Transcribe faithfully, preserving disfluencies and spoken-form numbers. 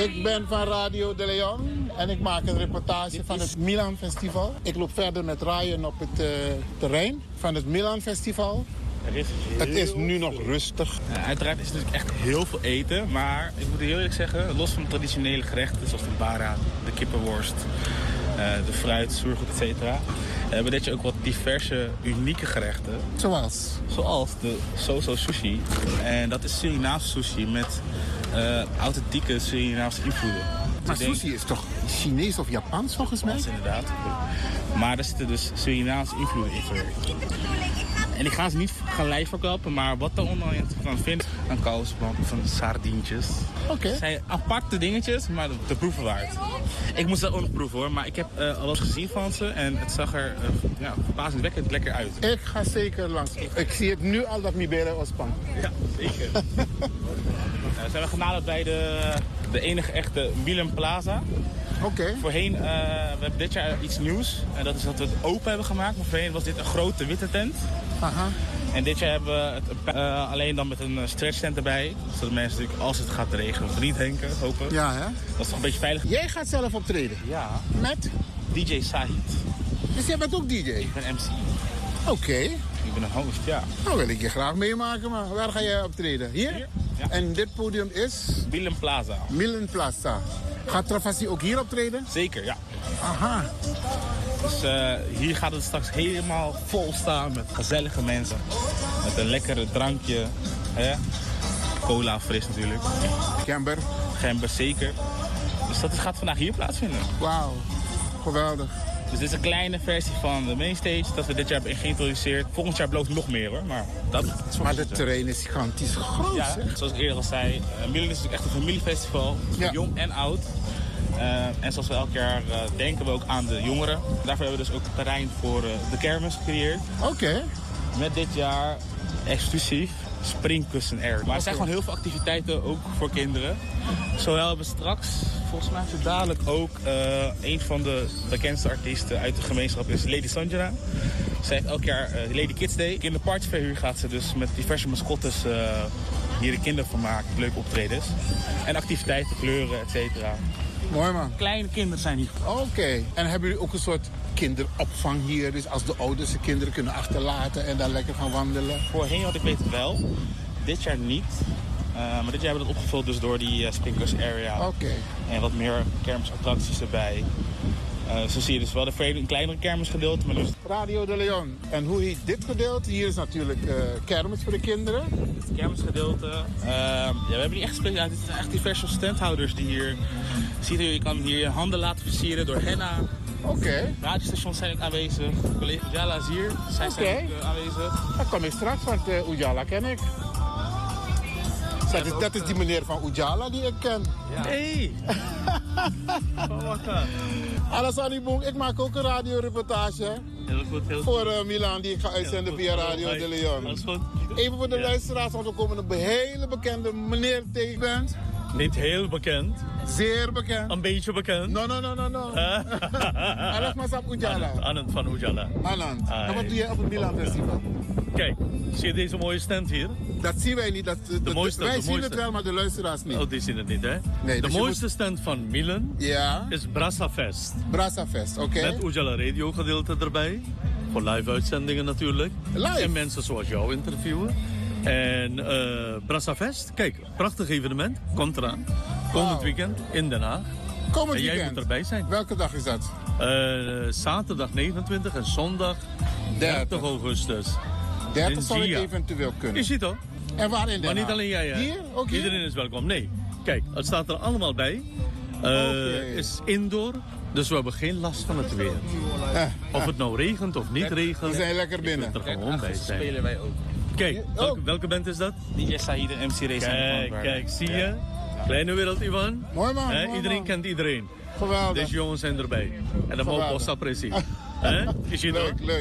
Ik ben van Radio De Leon en ik maak een reportage van het Milan Festival. Ik loop verder met Ryan op het uh, terrein van het Milan Festival. Er is het is nu nog rustig. Ja, uiteraard is er natuurlijk echt heel veel eten. Maar ik moet heel eerlijk zeggen, los van de traditionele gerechten zoals de bara, de kippenworst, uh, de fruit, soergoed, et cetera. Hebben dit je ook wat diverse, unieke gerechten. Zoals? Zoals de Soso Sushi. En dat is Surinaamse sushi met uh, authentieke Surinaamse invloeden. Maar denk, sushi is toch Chinees of Japans volgens mij? Dat is inderdaad. Maar er zitten dus Surinaamse invloeden in verwerkt. En ik ga ze niet gelijk verklappen, maar wat er onder je kan vinden aan kousblanken van sardientjes. Oké. Okay. Het zijn aparte dingetjes, maar de, de proeven waard. Ik moest dat ook nog proeven hoor, maar ik heb uh, al eens gezien van ze en het zag er uh, ja, verbazingwekkend lekker uit. Ik ga zeker langs. Ik zie het nu al dat mi bere ospan. Ja, zeker. We zijn we genaderd bij de, de enige echte Milan Plaza. Oké. Okay. Voorheen, uh, we hebben dit jaar iets nieuws. En dat is dat we het open hebben gemaakt. Maar voorheen was dit een grote witte tent. Aha. En dit jaar hebben we het uh, alleen dan met een stretch tent erbij. Zodat mensen natuurlijk, als het gaat regenen, of niet denken, hopen. Ja, hè? Dat is toch een beetje veilig. Jij gaat zelf optreden? Ja. Met? D J Sahid. Dus jij bent ook D J? Ik ben M C. Oké. Okay. Ik ben een host, ja. Nou wil ik je graag meemaken, maar waar ga jij optreden? Hier? Hier? Ja. En dit podium is? Milan Plaza. Milan Plaza. Gaat Travassi ook hier optreden? Zeker, ja. Aha. Dus uh, hier gaat het straks helemaal vol staan met gezellige mensen. Met een lekkere drankje. Hè? Cola fris natuurlijk. Gember. Gember, zeker. Dus dat gaat vandaag hier plaatsvinden. Wauw, geweldig. Dus dit is een kleine versie van de mainstage dat we dit jaar hebben geïntroduceerd. Volgend jaar belooft nog meer hoor, maar dat is Maar het terrein is gigantisch groot, ja, hè? Zoals ik eerder al zei, uh, Milan is natuurlijk echt een familiefestival. Voor ja. Jong en oud. Uh, en zoals we elk jaar uh, denken we ook aan de jongeren. Daarvoor hebben we dus ook het terrein voor uh, de kermis gecreëerd. Oké. Okay. Met dit jaar exclusief springkussen air. Maar okay. Er zijn gewoon heel veel activiteiten ook voor kinderen. Zo hebben we straks, volgens mij is dadelijk ook uh, een van de bekendste artiesten uit de gemeenschap is Lady Sanjana. Zij heeft elk jaar uh, Lady Kids Day. In de partyverhuur gaat ze dus met diverse mascottes uh, hier de kinderen van maken. Leuke optredens. En activiteiten, kleuren, et cetera. Mooi man. Kleine kinderen zijn hier. Oké. Okay. En hebben jullie ook een soort kinderopvang hier? Dus als de ouders de kinderen kunnen achterlaten en daar lekker gaan wandelen? Voorheen had ik weet wel. Dit jaar niet. Uh, maar dit jaar hebben we dat opgevuld dus door die uh, Sprinklers Area. Oké. Okay. En wat meer kermisattracties erbij. Uh, zo zie je dus wel de een kleinere kermisgedeelte. Maar dus... Radio De Leon. En hoe heet dit gedeelte? Hier is natuurlijk uh, kermis voor de kinderen. Dit is het kermisgedeelte. Uh, ja, we hebben niet echt gesproken. Ja, dit zijn echt diverse standhouders die hier... Ziet u, je kan hier je handen laten versieren door henna. Oké. Okay. Radiostations zijn ook aanwezig. Collega Ujala is hier. Zij okay. zijn ook uh, aanwezig. Dat kom ik straks, want uh, Ujala ken ik. Dat is, dat is die meneer van Ujala die ik ken. Ja. Hey! Alassane Boom, ik maak ook een radioreportage. Heel goed, heel voor uh, Milan die ik ga uitzenden via Radio De Leon. Alles goed. Even voor de ja. luisteraars, want we komen een hele bekende meneer tegen. Niet heel bekend. Zeer bekend. Een beetje bekend. No, no, no, no, no. Alles maar op Ujala. Anand van Ujala. Anand. En wat doe jij op het Milan Festival? Kijk, zie je deze mooie stand hier? Dat zien wij niet. Dat, de, de mooiste, wij de zien mooiste. het wel, maar de luisteraars niet. Oh, die zien het niet, hè? Nee, de dus mooiste moet... stand van Milan ja. is Brassafest. Brassafest, oké. Okay. Met Ujala Radio gedeelte erbij. Voor live uitzendingen natuurlijk. Live? En mensen zoals jou interviewen. En uh, Brassafest, kijk, prachtig evenement. Komt eraan. Komend wow. weekend in Den Haag. Komend en jij weekend. moet erbij zijn. Welke dag is dat? Uh, zaterdag negenentwintig en zondag dertig augustus. dertig zal ik eventueel kunnen. Je ziet toch? En waar in Den Haag? Maar niet alleen jij. Hè? Hier? Ook hier? Iedereen is welkom. Nee, kijk, het staat er allemaal bij. Uh, okay. is indoor, dus we hebben geen last van het weer. Eh, of het nou regent of niet regent. We zijn lekker binnen. Je kunt er gewoon bij zijn. Spelen wij ook. Kijk, welke, welke band is dat? D J Sahid en M C Race. Kijk, kijk, zie je? Ja. Kleine wereld, Ivan. Mooi man. He, mooi iedereen man. kent iedereen. Geweldig. Deze jongens zijn erbij. En dan mogen we ons appreciëren. Is je leuk, leuk.